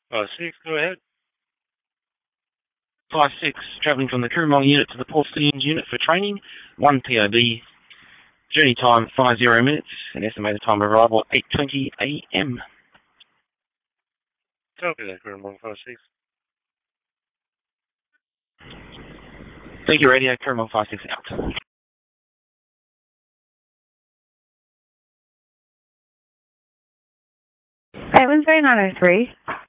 5-6, go ahead. 5-6, travelling from the Coorong unit to the Port Stephens unit for training. 1 POB. Journey time 50 minutes. And estimated time of arrival 8:20 a.m. Copy that, Coorong 5-6. Thank you, radio. Coorong 5-6 out. Edmonds 903.